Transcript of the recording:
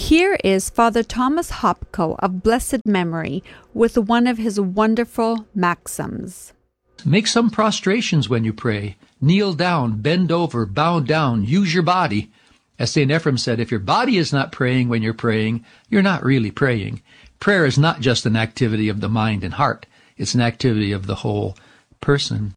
Here is Father Thomas Hopko of blessed memory with one of his wonderful maxims. Make some prostrations when you pray. Kneel down, bend over, bow down, use your body. As St. Ephrem said, if your body is not praying when you're praying, you're not really praying. Prayer is not just an activity of the mind and heart. It's an activity of the whole person.